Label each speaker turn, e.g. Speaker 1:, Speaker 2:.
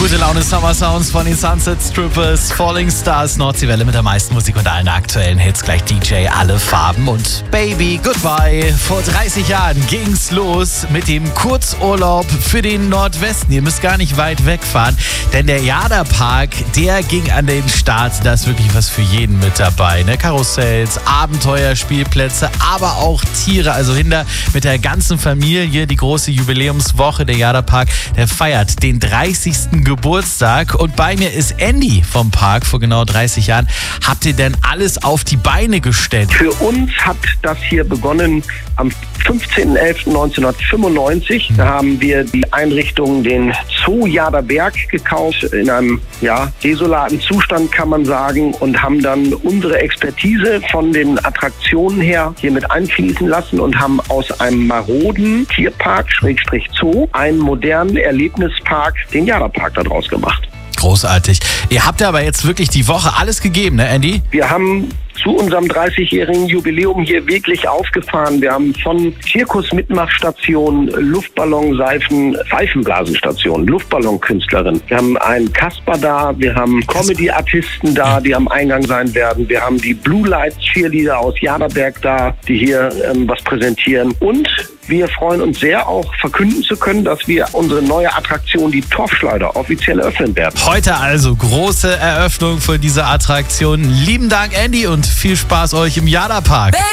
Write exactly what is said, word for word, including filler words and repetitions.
Speaker 1: Gute Laune Summer Sounds von den Sunset Strippers, Falling Stars, Nordseewelle mit der meisten Musik und allen aktuellen Hits. Gleich D J Alle Farben und Baby Goodbye. Vor dreißig Jahren ging's los mit dem Kurzurlaub für den Nordwesten. Ihr müsst gar nicht weit wegfahren, denn der Jada-Park, der ging an den Start. Da ist wirklich was für jeden mit dabei. Ne? Karussells, Abenteuerspielplätze, aber auch Tiere. Also hinter mit der ganzen Familie. Die große Jubiläumswoche. Der Jada-Park, der feiert den dreißigsten Geburtstag. Und bei mir ist Andy vom Park vor genau dreißig Jahren. Habt ihr denn alles auf die Beine gestellt?
Speaker 2: Für uns hat das hier begonnen am fünfzehnten elften neunzehnhundertfünfundneunzig. Da haben wir die Einrichtung, den Zoo Jadaberg gekauft, in einem ja, desolaten Zustand, kann man sagen, und haben dann unsere Expertise von den Attraktionen her hier mit einfließen lassen und haben aus einem maroden Tierpark, Schrägstrich Zoo, einen modernen Erlebnispark, den Jada-Park, daraus gemacht.
Speaker 1: Großartig. Ihr habt aber jetzt wirklich die Woche alles gegeben, ne, Andy?
Speaker 2: Wir haben zu unserem dreißigjährigen Jubiläum hier wirklich aufgefahren. Wir haben von Zirkus-Mitmachstation, Luftballonseifen, Seifenblasenstationen, Luftballonkünstlerin. Wir haben einen Kasper da, wir haben Comedy-Artisten da, die am Eingang sein werden. Wir haben die Blue Lights Cheerleader aus Jadaberg da, die hier ähm, was präsentieren. Und wir freuen uns sehr, auch verkünden zu können, dass wir unsere neue Attraktion, die Torfschleuder, offiziell eröffnen werden.
Speaker 1: Heute also große Eröffnung von dieser Attraktion. Lieben Dank, Andy, und viel Spaß euch im Jada-Park.